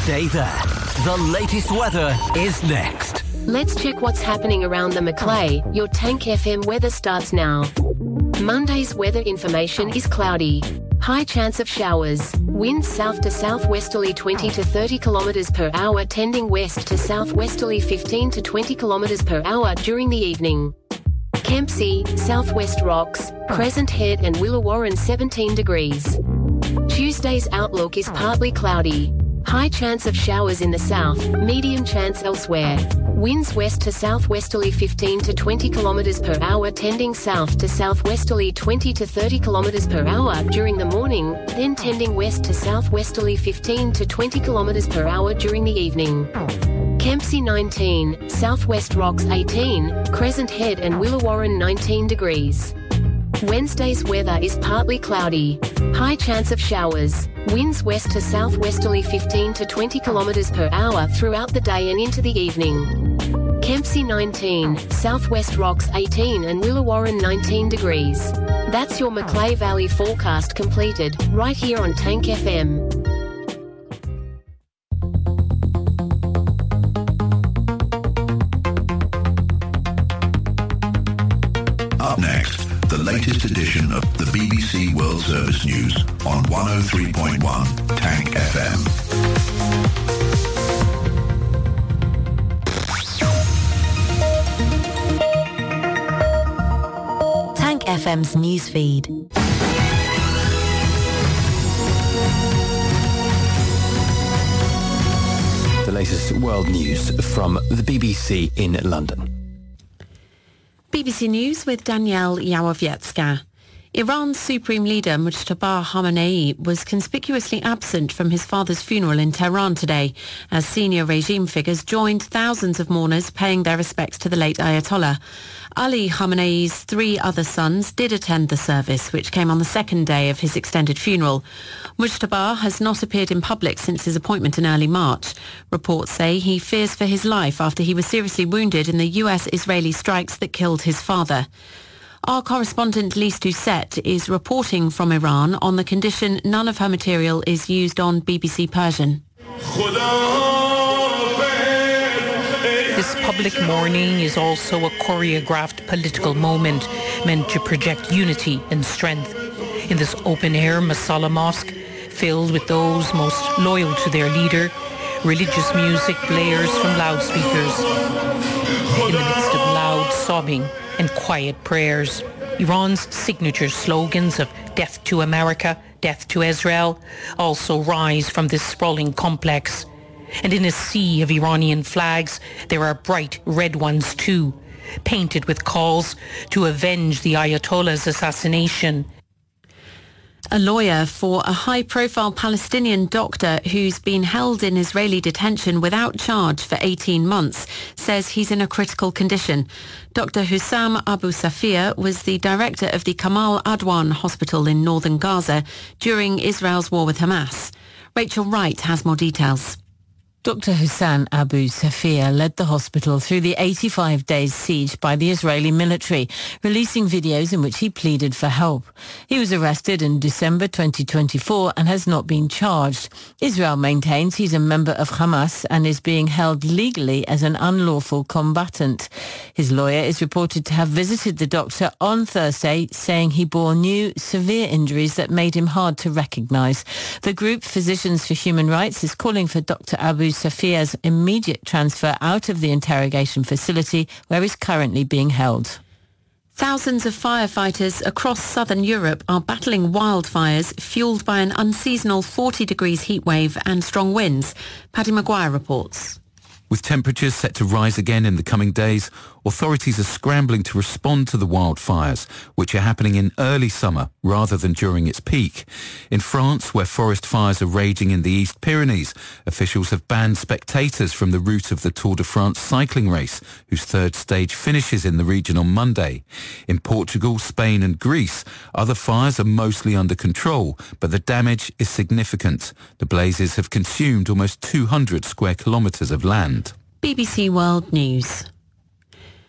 Stay there. The latest weather is next. Let's check what's happening around the Macleay. Your Tank FM weather starts now. Monday's weather information is cloudy. High chance of showers. Winds south to southwesterly 20 to 30 km per hour, tending west to southwesterly 15 to 20 km per hour during the evening. Kempsey, Southwest Rocks, Crescent Head and Willawarren 17 degrees. Tuesday's outlook is partly cloudy. High chance of showers in the south, medium chance elsewhere. Winds west to southwesterly 15 to 20 km per hour, tending south to southwesterly 20 to 30 km per hour during the morning, then tending west to southwesterly 15 to 20 km per hour during the evening. Kempsey 19, Southwest Rocks 18, Crescent Head and Willawarren 19 degrees. Wednesday's weather is partly cloudy. High chance of showers. Winds west to southwesterly 15 to 20 km per hour throughout the day and into the evening. Kempsey 19, Southwest Rocks 18 and Willawarren 19 degrees. That's your Macleay Valley forecast completed, right here on Tank FM. Up next, the latest edition of the BBC World Service News on 103.1 Tank FM. Tank FM's newsfeed. The latest world news from the BBC in London. BBC News with Danielle Yawowiecka. Iran's Supreme Leader Mujtaba Khamenei was conspicuously absent from his father's funeral in Tehran today, as senior regime figures joined thousands of mourners paying their respects to the late Ayatollah. Ali Khamenei's three other sons did attend the service, which came on the second day of his extended funeral. Mujtaba has not appeared in public since his appointment in early March. Reports say he fears for his life after he was seriously wounded in the US-Israeli strikes that killed his father. Our correspondent Lise Doucette is reporting from Iran on the condition none of her material is used on BBC Persian. This public mourning is also a choreographed political moment meant to project unity and strength. In this open-air Masala Mosque, filled with those most loyal to their leader, religious music blares from loudspeakers. In the midst of loud sobbing and quiet prayers, Iran's signature slogans of "Death to America, Death to Israel" also rise from this sprawling complex. And in a sea of Iranian flags, there are bright red ones too, painted with calls to avenge the Ayatollah's assassination. A lawyer for a high-profile Palestinian doctor who's been held in Israeli detention without charge for 18 months says he's in a critical condition. Dr. Hussam Abu Safia was the director of the Kamal Adwan Hospital in northern Gaza during Israel's war with Hamas. Rachel Wright has more details. Dr. Hussam Abu Safia led the hospital through the 85 days siege by the Israeli military, releasing videos in which he pleaded for help. He was arrested in December 2024 and has not been charged. Israel maintains he's a member of Hamas and is being held legally as an unlawful combatant. His lawyer is reported to have visited the doctor on Thursday, saying he bore new severe injuries that made him hard to recognise. The group Physicians for Human Rights is calling for Dr. Abu Safia's immediate transfer out of the interrogation facility where he's currently being held. Thousands of firefighters across southern Europe are battling wildfires fuelled by an unseasonal 40 degrees heatwave and strong winds. Paddy Maguire reports. With temperatures set to rise again in the coming days, authorities are scrambling to respond to the wildfires, which are happening in early summer rather than during its peak. In France, where forest fires are raging in the East Pyrenees, officials have banned spectators from the route of the Tour de France cycling race, whose third stage finishes in the region on Monday. In Portugal, Spain and Greece, other fires are mostly under control, but the damage is significant. The blazes have consumed almost 200 square kilometres of land. BBC World News.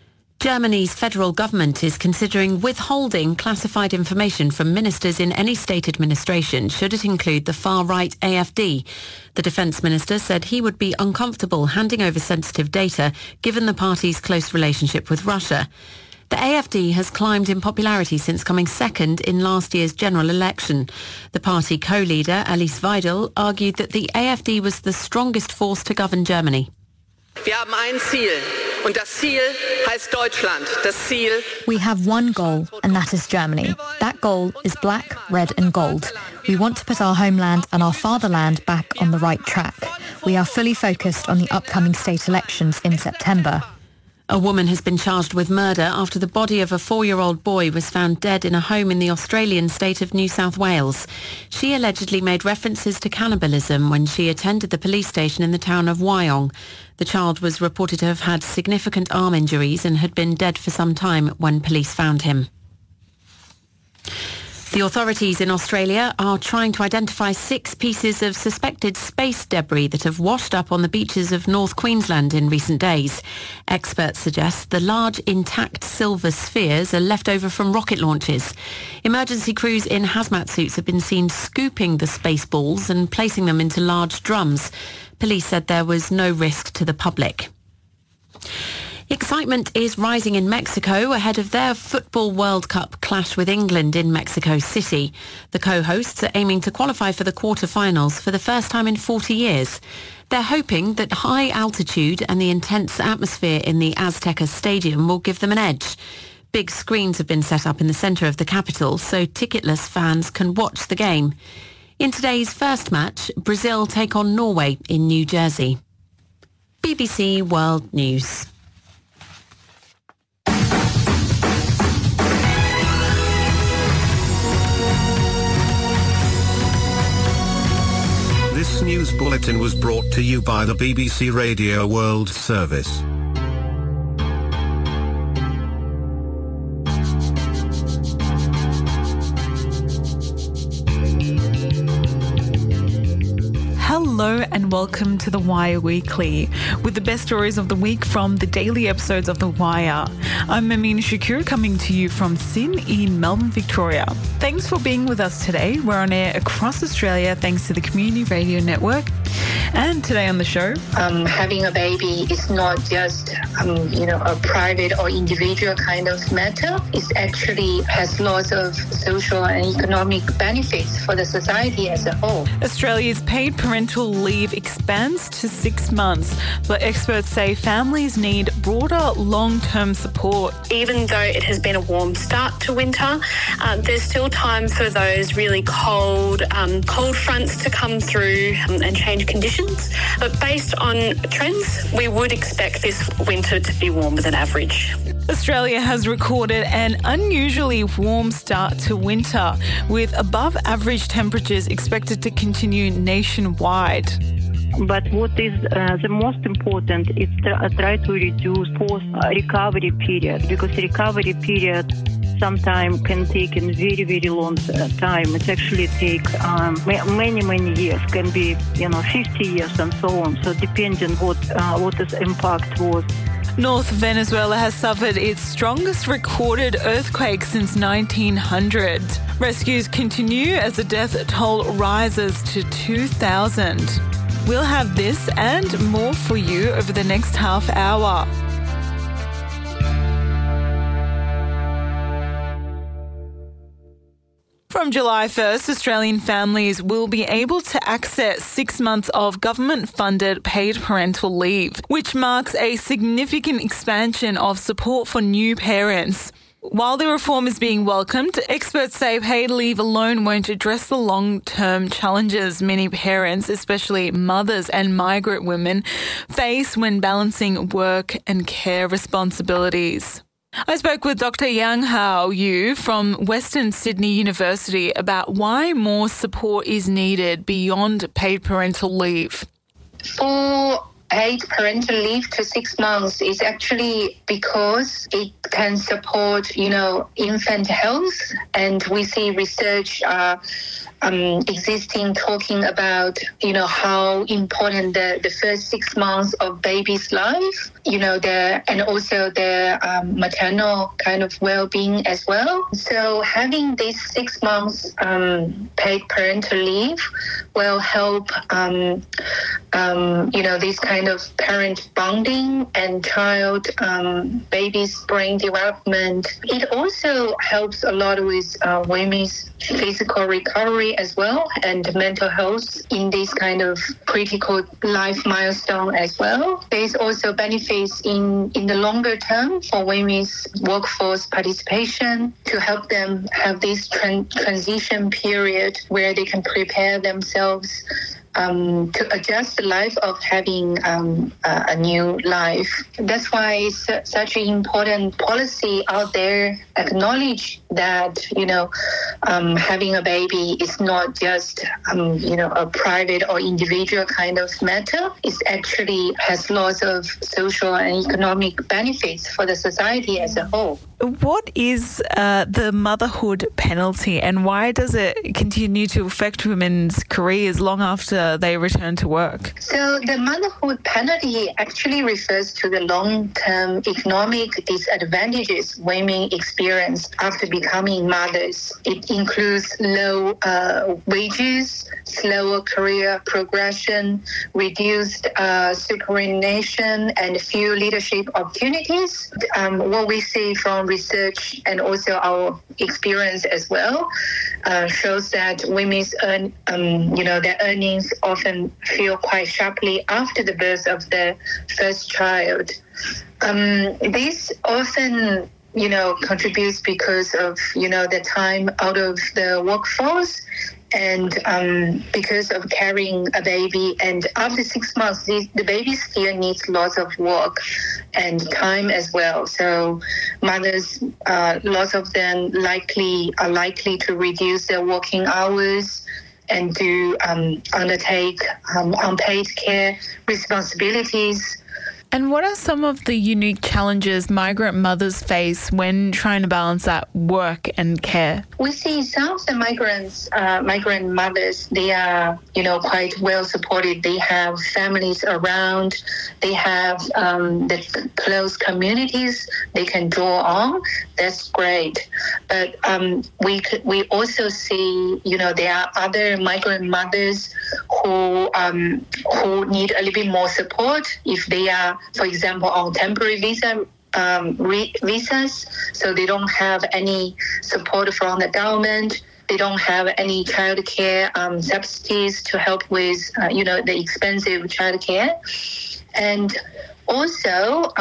Germany's federal government is considering withholding classified information from ministers in any state administration should it include the far-right AfD. The defence minister said he would be uncomfortable handing over sensitive data given the party's close relationship with Russia. The AfD has climbed in popularity since coming second in last year's general election. The party co-leader, Alice Weidel, argued that the AfD was the strongest force to govern Germany. Wir haben ein Ziel, und das Ziel heißt Deutschland. Das Ziel. We have one goal, and that is Germany. That goal is black, red and gold. We want to put our homeland and our fatherland back on the right track. We are fully focused on the upcoming state elections in September. A woman has been charged with murder after the body of a 4-year-old boy was found dead in a home in the Australian state of New South Wales. She allegedly made references to cannibalism when she attended the police station in the town of Wyong. The child was reported to have had significant arm injuries and had been dead for some time when police found him. The authorities in Australia are trying to identify 6 pieces of suspected space debris that have washed up on the beaches of North Queensland in recent days. Experts suggest the large intact silver spheres are left over from rocket launches. Emergency crews in hazmat suits have been seen scooping the space balls and placing them into large drums. Police said there was no risk to the public. Excitement is rising in Mexico ahead of their Football World Cup clash with England in Mexico City. The co-hosts are aiming to qualify for the quarter-finals for the first time in 40 years. They're hoping that high altitude and the intense atmosphere in the Azteca Stadium will give them an edge. Big screens have been set up in the centre of the capital so ticketless fans can watch the game. In today's first match, Brazil take on Norway in New Jersey. BBC World News. This news bulletin was brought to you by the BBC Radio World Service. Hello and welcome to The Wire Weekly, with the best stories of the week from the daily episodes of The Wire. I'm Amin Shakur, coming to you from Sin in Melbourne, Victoria. Thanks for being with us today. We're on air across Australia thanks to the Community Radio Network. And today on the show, having a baby is not just, a private or individual kind of matter. It actually has lots of social and economic benefits for the society as a whole. Australia's paid parental leave expands to 6 months, but experts say families need broader long-term support. Even though it has been a warm start to winter, there's still time for those really cold fronts to come through and change conditions. But based on trends, we would expect this winter to be warmer than average. Australia has recorded an unusually warm start to winter, with above average temperatures expected to continue nationwide. But what is the most important is try to reduce post-recovery period, because recovery period sometimes can take a very, very long time. It actually take many years, can be 50 years and so on. So depending what its impact was. North Venezuela has suffered its strongest recorded earthquake since 1900. Rescues continue as the death toll rises to 2,000. We'll have this and more for you over the next half hour. From July 1st, Australian families will be able to access 6 months of government-funded paid parental leave, which marks a significant expansion of support for new parents. While the reform is being welcomed, experts say paid leave alone won't address the long-term challenges many parents, especially mothers and migrant women, face when balancing work and care responsibilities. I spoke with Dr. Yang Hao Yu from Western Sydney University about why more support is needed beyond paid parental leave. For paid parental leave to 6 months is actually because it can support, infant health. And we see research existing talking about, how important the first 6 months of baby's life, and also their maternal kind of well-being as well. So having these 6 months paid parental leave will help, this kind of parent bonding and child baby's brain development. It also helps a lot with women's physical recovery as well and mental health in this kind of critical life milestone as well. There's also benefits in the longer term for women's workforce participation to help them have this transition period where they can prepare themselves to adjust the life of having a new life. That's why it's such an important policy out there. Acknowledge that, having a baby is not just, a private or individual kind of matter. It actually has lots of social and economic benefits for the society as a whole. What is the motherhood penalty, and why does it continue to affect women's careers long after they return to work? So the motherhood penalty actually refers to the long-term economic disadvantages women experience after becoming mothers. It includes low wages, slower career progression, reduced superannuation, and few leadership opportunities. What we see from research and also our experience as well shows that women's their earnings often feel quite sharply after the birth of their first child. This often contributes because of the time out of the workforce and because of carrying a baby. And after 6 months, the baby still needs lots of work and time as well. So mothers, lots of them are likely to reduce their working hours and to undertake unpaid care responsibilities. And what are some of the unique challenges migrant mothers face when trying to balance that work and care? We see some of the migrant mothers, they are, quite well supported. They have families around. They have the close communities they can draw on. That's great. But we also see, there are other migrant mothers who need a little bit more support if they are, for example, on temporary visas, so they don't have any support from the government. They don't have any childcare subsidies to help with, the expensive childcare. And also,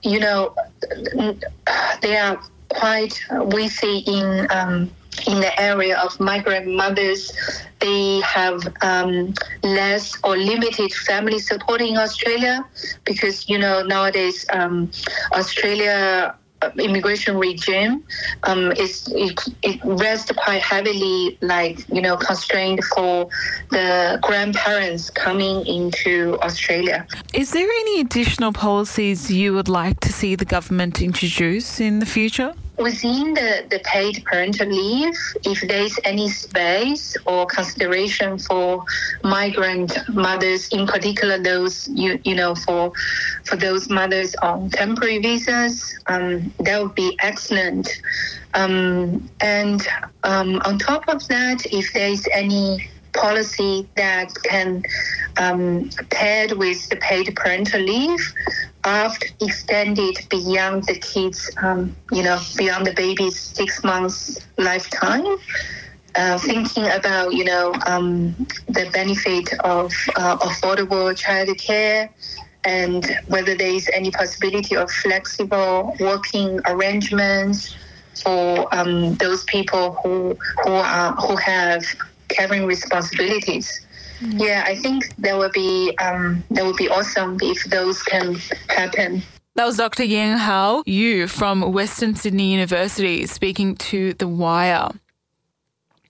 they are quite, we see in the area of migrant mothers, they have less or limited family support in Australia because, nowadays Australia immigration regime it rests quite heavily, constrained for the grandparents coming into Australia. Is there any additional policies you would like to see the government introduce in the future? Within the paid parental leave, if there's any space or consideration for migrant mothers, in particular those, for those mothers on temporary visas, that would be excellent. And on top of that, if there's any policy that can paired with the paid parental leave, after extended beyond the kids, beyond the baby's 6 months lifetime, thinking about, the benefit of affordable childcare and whether there is any possibility of flexible working arrangements for those people who have caring responsibilities. Yeah, I think that would be awesome if those can happen. That was Dr. Yang Hao Yu from Western Sydney University speaking to The Wire.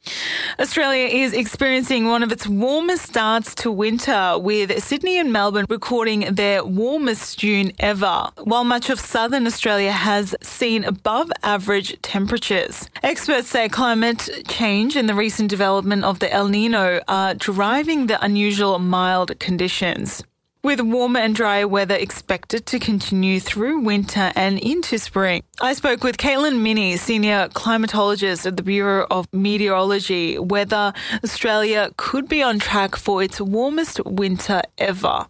Australia is experiencing one of its warmest starts to winter, with Sydney and Melbourne recording their warmest June ever, while much of southern Australia has seen above average temperatures. Experts say climate change and the recent development of the El Nino are driving the unusual mild conditions, with warmer and drier weather expected to continue through winter and into spring. I spoke with Caitlin Minnie, senior climatologist at the Bureau of Meteorology, whether Australia could be on track for its warmest winter ever.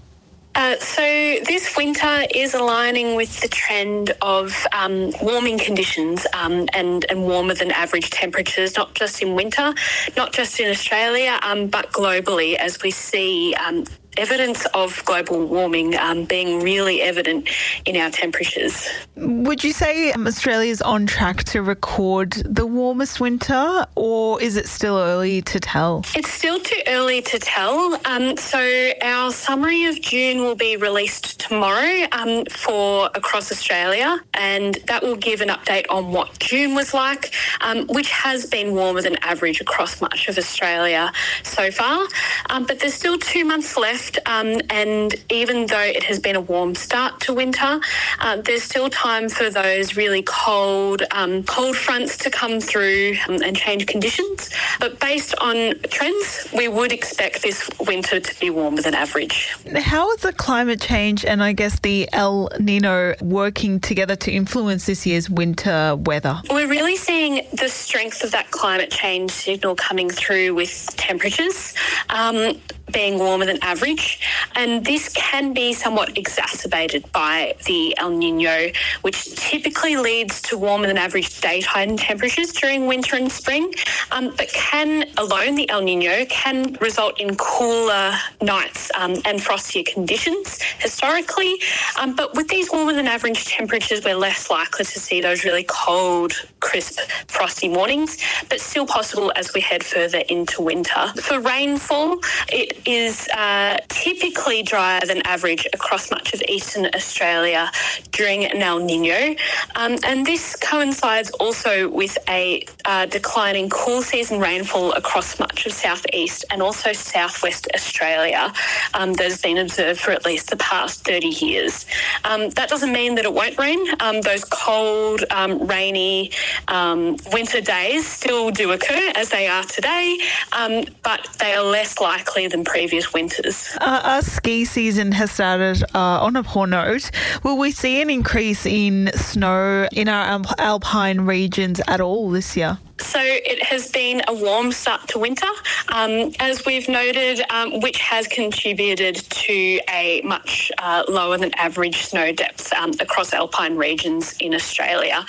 So this winter is aligning with the trend of warming conditions and warmer than average temperatures, not just in winter, not just in Australia, but globally, as we see evidence of global warming being really evident in our temperatures. Would you say Australia is on track to record the warmest winter, or is it still early to tell? It's still too early to tell. So our summary of June will be released tomorrow for across Australia, and that will give an update on what June was like, which has been warmer than average across much of Australia so far. But there's still 2 months left. And even though it has been a warm start to winter, there's still time for those really cold fronts to come through and change conditions. But based on trends, we would expect this winter to be warmer than average. How is the climate change and I guess the El Nino working together to influence this year's winter weather? We're really seeing the strength of that climate change signal coming through with temperatures being warmer than average, and this can be somewhat exacerbated by the El Nino, which typically leads to warmer than average daytime temperatures during winter and spring, but the El Nino can result in cooler nights and frostier conditions historically, but with these warmer than average temperatures, we're less likely to see those really cold, crisp, frosty mornings, but still possible as we head further into winter. For rainfall, it is typically drier than average across much of eastern Australia during an El Nino, and this coincides also with a declining cool season rainfall across much of southeast and also southwest Australia that has been observed for at least the past 30 years. That doesn't mean that it won't rain. Those cold, rainy winter days still do occur as they are today, but they are less likely than previous winters. Our ski season has started on a poor note. Will we see an increase in snow in our alpine regions at all this year? So it has been a warm start to winter, as we've noted, which has contributed to a much lower than average snow depth across alpine regions in Australia.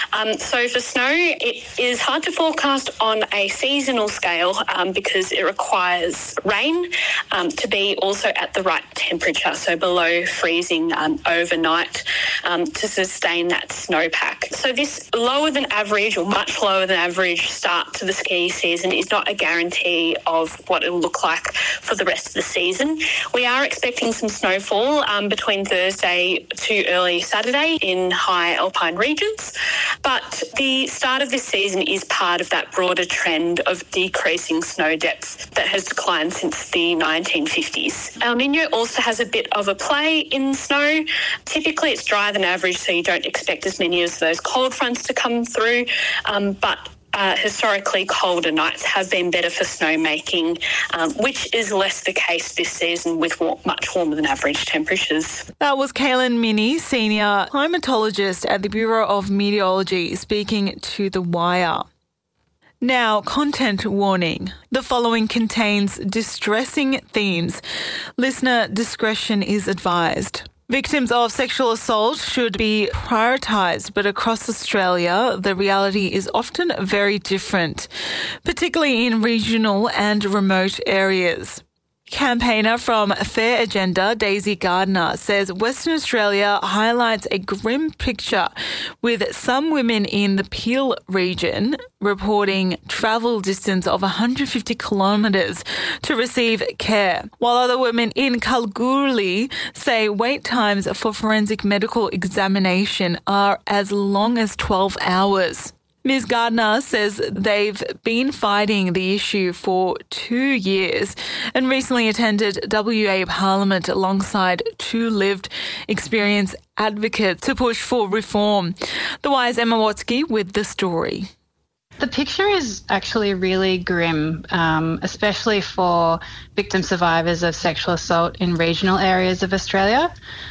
So for snow, it is hard to forecast on a seasonal scale because it requires rain to be also at the right temperature, so below freezing overnight to sustain that snowpack. So this lower than average or much lower than average start to the ski season is not a guarantee of what it'll look like for the rest of the season. We are expecting some snowfall between Thursday to early Saturday in high alpine regions, but the start of this season is part of that broader trend of decreasing snow depth that has declined since the 1950s. El Nino also has a bit of a play in snow. Typically it's drier than average, so you don't expect as many of those cold fronts to come through, but historically colder nights have been better for snowmaking, which is less the case this season with much warmer than average temperatures. That was Caitlin Minnie, senior climatologist at the Bureau of Meteorology, speaking to The Wire. Now, content warning. The following contains distressing themes. Listener discretion is advised. Victims of sexual assault should be prioritised, but across Australia, the reality is often very different, particularly in regional and remote areas. Campaigner from Fair Agenda, Daisy Gardner, says Western Australia highlights a grim picture, with some women in the Peel region reporting travel distance of 150 kilometres to receive care, while other women in Kalgoorlie say wait times for forensic medical examination are as long as 12 hours. Ms Gardner says they've been fighting the issue for 2 years and recently attended WA Parliament alongside two lived experience advocates to push for reform. The Wire's Emma Watsky with the story. The picture is actually really grim, especially for victim survivors of sexual assault in regional areas of Australia.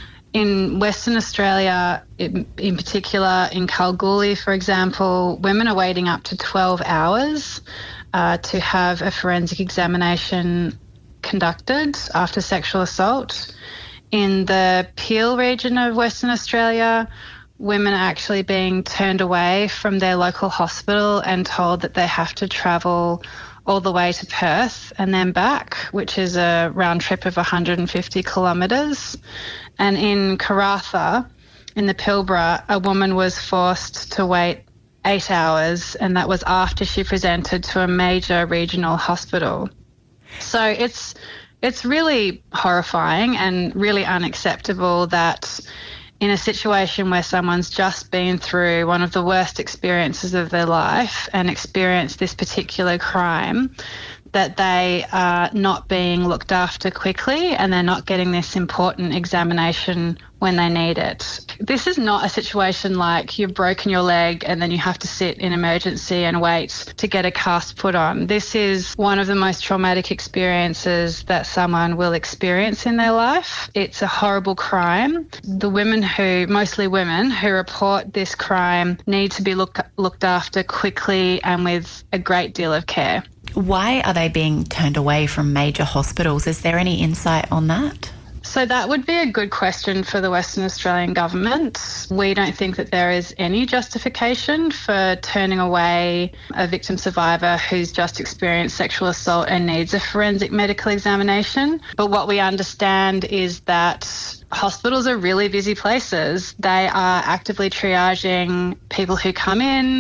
In Western Australia, in particular in Kalgoorlie, for example, women are waiting up to 12 hours to have a forensic examination conducted after sexual assault. In the Peel region of Western Australia, women are actually being turned away from their local hospital and told that they have to travel all the way to Perth and then back, which is a round trip of 150 kilometres. And in Karratha, in the Pilbara, a woman was forced to wait 8 hours, and that was after she presented to a major regional hospital. So it's really horrifying and really unacceptable that in a situation where someone's just been through one of the worst experiences of their life and experienced this particular crime, that they are not being looked after quickly and they're not getting this important examination when they need it. This is not a situation like you've broken your leg and then you have to sit in emergency and wait to get a cast put on. This is one of the most traumatic experiences that someone will experience in their life. It's a horrible crime. The women mostly women who report this crime need to be looked after quickly and with a great deal of care. Why are they being turned away from major hospitals? Is there any insight on that? So that would be a good question for the Western Australian government. We don't think that there is any justification for turning away a victim survivor who's just experienced sexual assault and needs a forensic medical examination. But what we understand is that hospitals are really busy places. They are actively triaging people who come in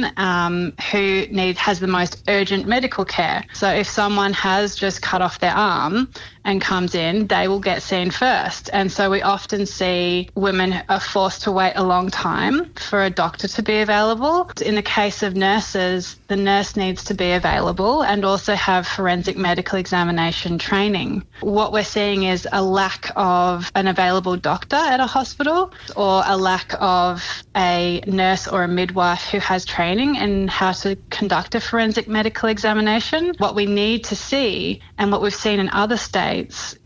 who has the most urgent medical care. So if someone has just cut off their arm and comes in, they will get seen first. And so we often see women are forced to wait a long time for a doctor to be available. In the case of nurses, the nurse needs to be available and also have forensic medical examination training. What we're seeing is a lack of an available doctor at a hospital or a lack of a nurse or a midwife who has training in how to conduct a forensic medical examination. What we need to see, and what we've seen in other states,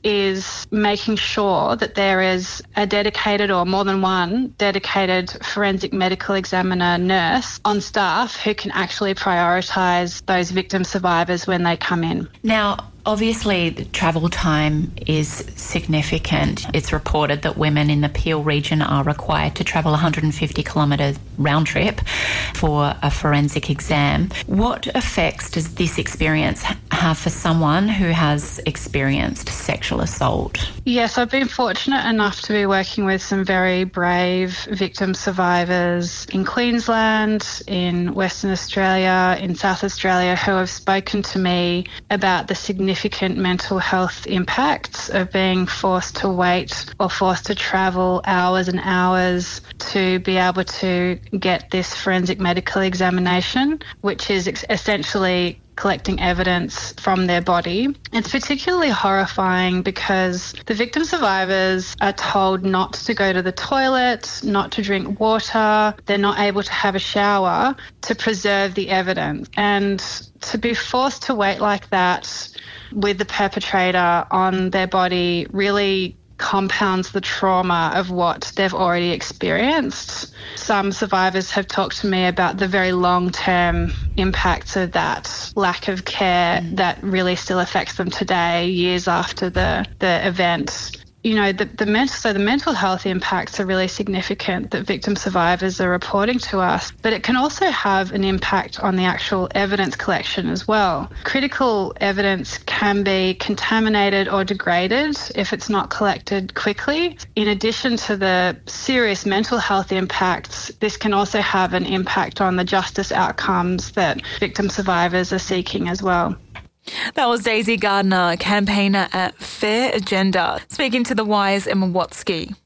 is making sure that there is a dedicated or more than one dedicated forensic medical examiner nurse on staff who can actually prioritise those victim survivors when they come in. Now, obviously, the travel time is significant. It's reported that women in the Peel region are required to travel 150 kilometre round trip for a forensic exam. What effects does this experience have for someone who has experienced sexual assault? Yes, I've been fortunate enough to be working with some very brave victim survivors in Queensland, in Western Australia, in South Australia, who have spoken to me about the significant mental health impacts of being forced to wait or forced to travel hours and hours to be able to get this forensic medical examination, which is essentially collecting evidence from their body. It's particularly horrifying because the victim survivors are told not to go to the toilet, not to drink water. They're not able to have a shower to preserve the evidence. And to be forced to wait like that with the perpetrator on their body really compounds the trauma of what they've already experienced. Some survivors have talked to me about the very long-term impacts of that lack of care that really still affects them today, years after the event. You know, the mental health impacts are really significant that victim survivors are reporting to us, but it can also have an impact on the actual evidence collection as well. Critical evidence can be contaminated or degraded if it's not collected quickly. In addition to the serious mental health impacts, this can also have an impact on the justice outcomes that victim survivors are seeking as well. That was Daisy Gardner, campaigner at Fair Agenda, speaking to The Wire's Emma Watsky.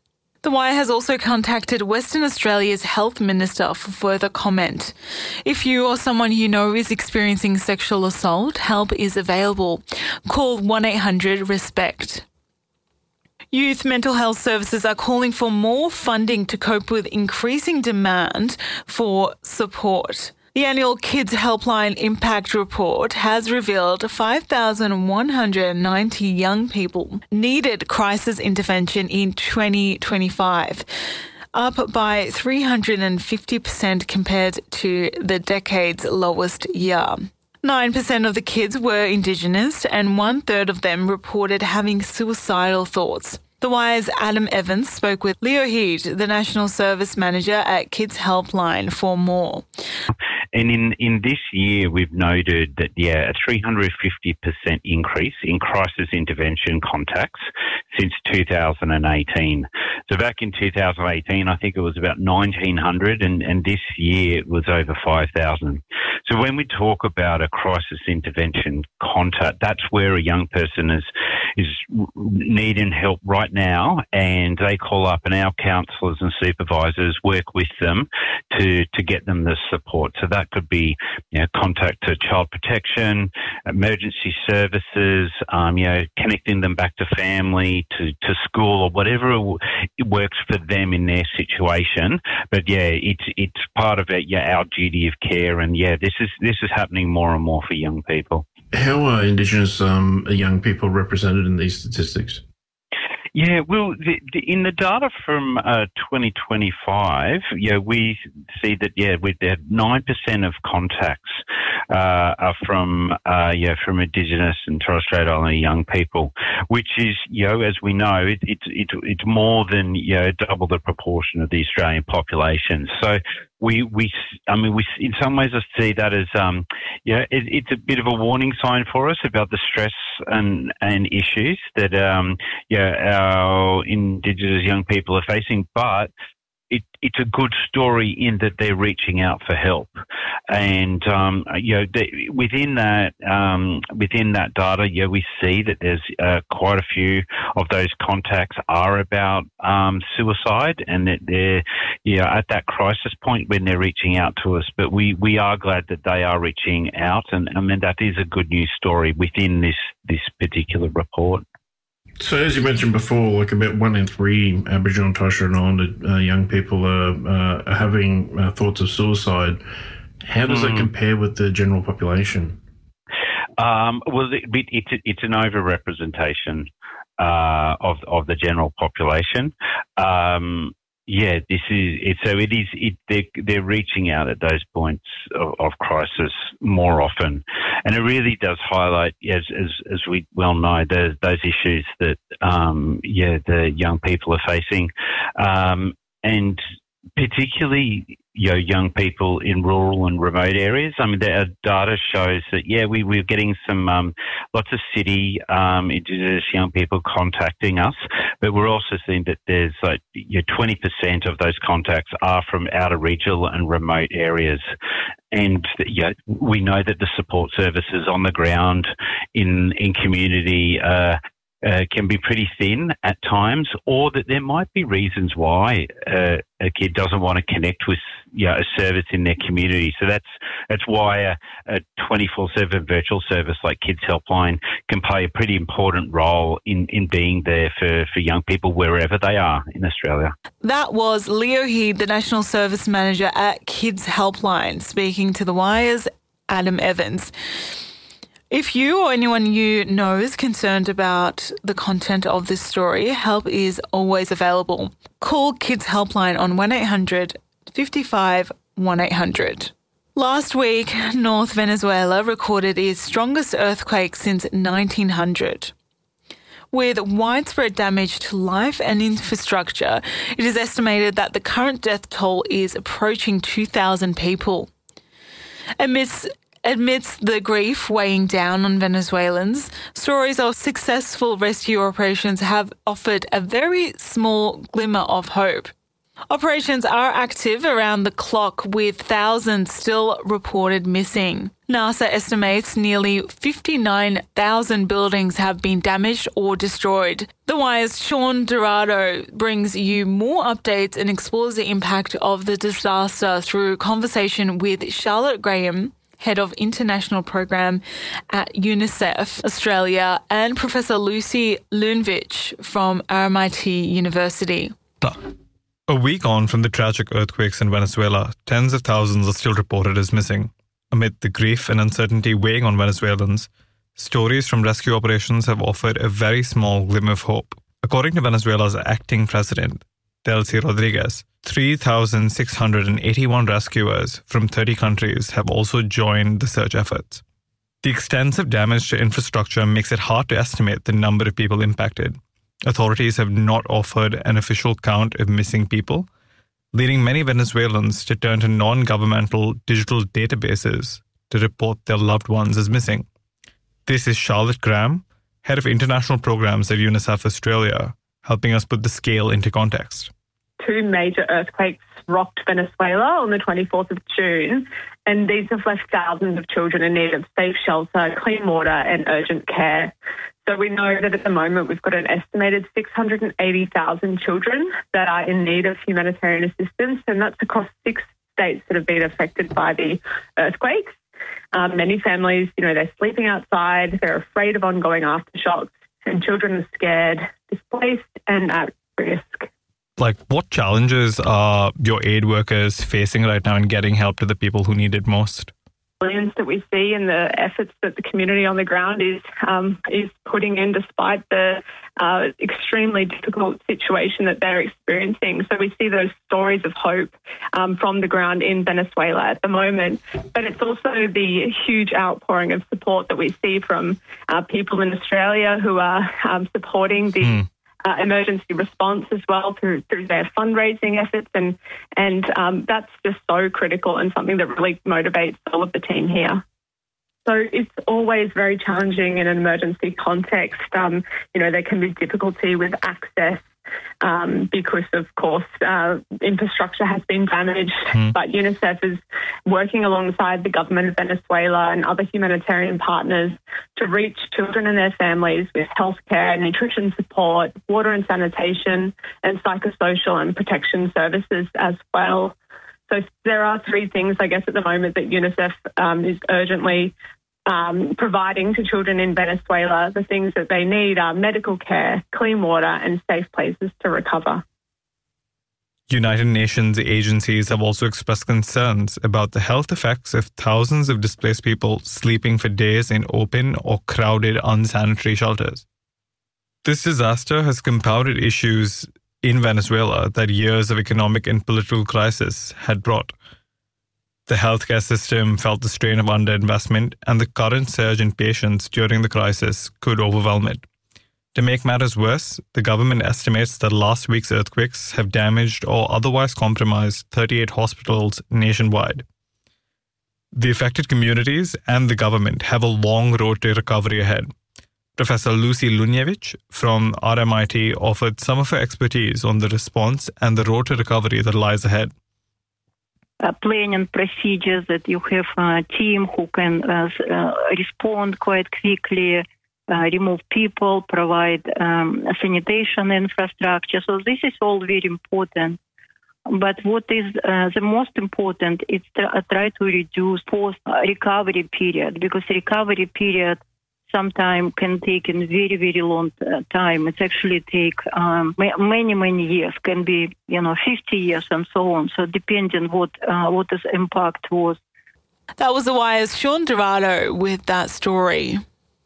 The Wire has also contacted Western Australia's Health Minister for further comment. If you or someone you know is experiencing sexual assault, help is available. Call 1-800-RESPECT. Youth mental health services are calling for more funding to cope with increasing demand for support. The annual Kids Helpline Impact Report has revealed 5,190 young people needed crisis intervention in 2025, up by 350% compared to the decade's lowest year. 9% of the kids were Indigenous and 1/3 of them reported having suicidal thoughts. The Wire's Adam Evans spoke with Leo Heed, the National Service Manager at Kids Helpline, for more. And in this year, we've noted that, a 350% increase in crisis intervention contacts since 2018. So back in 2018, I think it was about 1,900, and this year it was over 5,000. So when we talk about a crisis intervention contact, that's where a young person is needing help right now, and they call up, and our counsellors and supervisors work with them to get them the support. So that could be, contact to child protection, emergency services, connecting them back to family, to school, or whatever works for them in their situation. But it's part of our duty of care, and this is happening more and more for young people. How are Indigenous young people represented in these statistics? Yeah, well, in the data from 2025, we see that, we had 9% of contacts are from Indigenous and Torres Strait Islander young people, which is, as we know, it's more than double the proportion of the Australian population. So we in some ways I see that as it's a bit of a warning sign for us about the stress and issues that our Indigenous young people are facing, but it's a good story in that they're reaching out for help, and within that data, we see that there's quite a few of those contacts are about suicide, and that they're at that crisis point when they're reaching out to us. But we are glad that they are reaching out, and I mean that is a good news story within this particular report. So as you mentioned before, like about 1 in 3 Aboriginal and Torres Strait Islander young people are having thoughts of suicide. How does that compare with the general population? Well, it's an overrepresentation of the general population. They're reaching out at those points of crisis more often, and it really does highlight, as we well know, those issues that the young people are facing, and particularly young people in rural and remote areas. I mean, our data shows that we're getting some lots of city Indigenous young people contacting us, but we're also seeing that there's 20% of those contacts are from outer regional and remote areas. And we know that the support services on the ground in community can be pretty thin at times, or that there might be reasons why a kid doesn't want to connect with a service in their community. So that's why a 24/7 virtual service like Kids Helpline can play a pretty important role in being there for young people wherever they are in Australia. That was Leo Heed, the National Service Manager at Kids Helpline, speaking to The Wire's Adam Evans. If you or anyone you know is concerned about the content of this story, help is always available. Call Kids Helpline on 1-800-55-1800. Last week, North Venezuela recorded its strongest earthquake since 1900. With widespread damage to life and infrastructure, it is estimated that the current death toll is approaching 2,000 people. Amidst the grief weighing down on Venezuelans, stories of successful rescue operations have offered a very small glimmer of hope. Operations are active around the clock with thousands still reported missing. NASA estimates nearly 59,000 buildings have been damaged or destroyed. The Wire's Sean Dorado brings you more updates and explores the impact of the disaster through conversation with Charlotte Graham, Head of International Program at UNICEF Australia, and Professor Lucy Lunevich from RMIT University. A week on from the tragic earthquakes in Venezuela, tens of thousands are still reported as missing. Amid the grief and uncertainty weighing on Venezuelans, stories from rescue operations have offered a very small glimmer of hope. According to Venezuela's acting president, Delcy Rodriguez, 3,681 rescuers from 30 countries have also joined the search efforts. The extensive damage to infrastructure makes it hard to estimate the number of people impacted. Authorities have not offered an official count of missing people, leading many Venezuelans to turn to non-governmental digital databases to report their loved ones as missing. This is Charlotte Graham, Head of International Programs at UNICEF Australia, helping us put the scale into context. 2 major earthquakes rocked Venezuela on the 24th of June, and these have left thousands of children in need of safe shelter, clean water and urgent care. So we know that at the moment we've got an estimated 680,000 children that are in need of humanitarian assistance, and that's across 6 states that have been affected by the earthquakes. Many families, they're sleeping outside, they're afraid of ongoing aftershocks, and children are scared, displaced and at risk. What challenges are your aid workers facing right now in getting help to the people who need it most? Resilience that we see and the efforts that the community on the ground is putting in despite the extremely difficult situation that they're experiencing. So we see those stories of hope from the ground in Venezuela at the moment. But it's also the huge outpouring of support that we see from people in Australia who are supporting the emergency response as well through their fundraising efforts, and that's just so critical and something that really motivates all of the team here. So it's always very challenging in an emergency context. There can be difficulty with access because, of course, infrastructure has been damaged. But UNICEF is working alongside the government of Venezuela and other humanitarian partners to reach children and their families with healthcare, nutrition support, water and sanitation, and psychosocial and protection services as well. So there are 3 things, I guess, at the moment that UNICEF is urgently providing to children in Venezuela. The things that they need are medical care, clean water and safe places to recover. United Nations agencies have also expressed concerns about the health effects of thousands of displaced people sleeping for days in open or crowded unsanitary shelters. This disaster has compounded issues in Venezuela that years of economic and political crisis had brought. The healthcare system felt the strain of underinvestment, and the current surge in patients during the crisis could overwhelm it. To make matters worse, the government estimates that last week's earthquakes have damaged or otherwise compromised 38 hospitals nationwide. The affected communities and the government have a long road to recovery ahead. Professor Lucy Lunevich from RMIT offered some of her expertise on the response and the road to recovery that lies ahead. Planning procedures, that you have a team who can respond quite quickly, remove people, provide sanitation infrastructure. So this is all very important. But what is the most important is to try to reduce post-recovery period, because recovery period sometimes can take a very, very long time. It actually take many years, can be 50 years and so on. So depending what the impact was. That was The Wire's Sean Dorado with that story.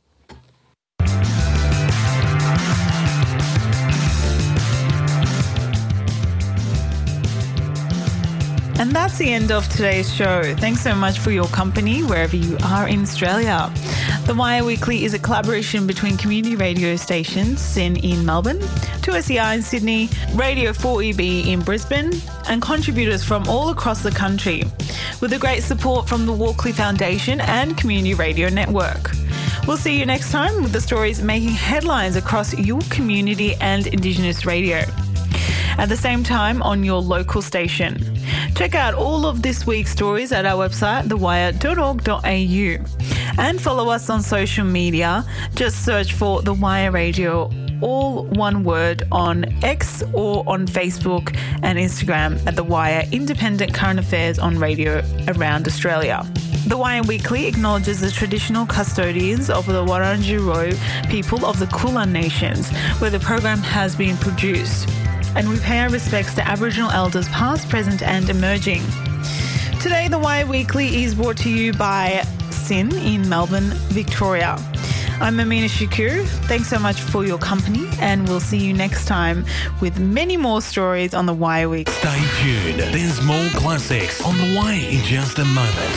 And that's the end of today's show. Thanks so much for your company wherever you are in Australia. The Wire Weekly is a collaboration between community radio stations SYN in Melbourne, 2SER in Sydney, Radio 4EB in Brisbane, and contributors from all across the country, with the great support from the Walkley Foundation and Community Radio Network. We'll see you next time with the stories making headlines across your community and Indigenous radio. at the same time on your local station. Check out all of this week's stories at our website, thewire.org.au. And follow us on social media. Just search for The Wire Radio, all one word, on X or on Facebook and Instagram at The Wire Independent Current Affairs on radio around Australia. The Wire Weekly acknowledges the traditional custodians of the Wurundjeri people of the Kulin Nations, where the program has been produced. And we pay our respects to Aboriginal elders past, present and emerging. Today, The Wire Weekly is brought to you by SYN in Melbourne, Victoria. I'm Amina Shakur. Thanks so much for your company, and we'll see you next time with many more stories on The Wire Week. Stay tuned. There's more classics on The Wire in just a moment.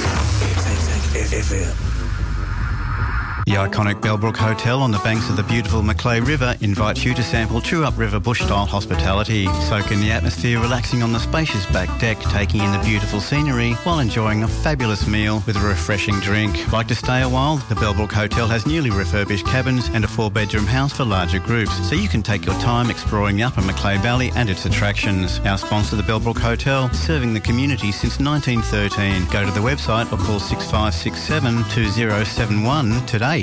The iconic Bellbrook Hotel on the banks of the beautiful Macleay River invites you to sample true-up river bush-style hospitality. Soak in the atmosphere, relaxing on the spacious back deck, taking in the beautiful scenery while enjoying a fabulous meal with a refreshing drink. Like to stay a while? The Bellbrook Hotel has newly refurbished cabins and a 4-bedroom house for larger groups, so you can take your time exploring the upper Macleay Valley and its attractions. Our sponsor, the Bellbrook Hotel, serving the community since 1913. Go to the website or call 6567 2071 today.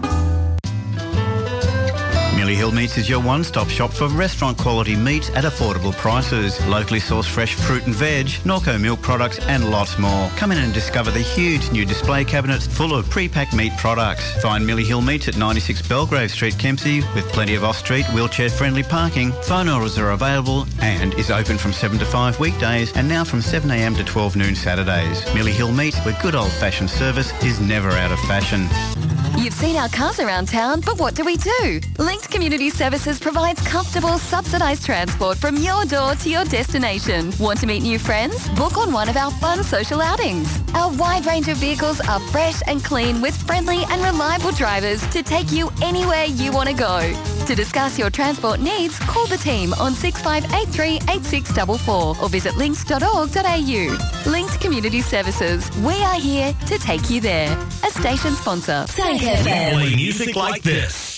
Millie Hill Meats is your one-stop shop for restaurant quality meat at affordable prices. Locally sourced fresh fruit and veg, Norco milk products and lots more. Come in and discover the huge new display cabinets full of pre-packed meat products. Find Millie Hill Meats at 96 Belgrave Street, Kempsey, with plenty of off-street wheelchair-friendly parking. Phone orders are available and is open from 7 to 5 weekdays and now from 7 a.m. to 12 noon Saturdays. Millie Hill Meats, where good old-fashioned service is never out of fashion. You've seen our cars around town, but what do? Linked Community Services provides comfortable, subsidised transport from your door to your destination. Want to meet new friends? Book on one of our fun social outings. Our wide range of vehicles are fresh and clean with friendly and reliable drivers to take you anywhere you want to go. To discuss your transport needs, call the team on 6583 8644 or visit links.org.au. Linked Community Services. We are here to take you there. A station sponsor. We play music like this.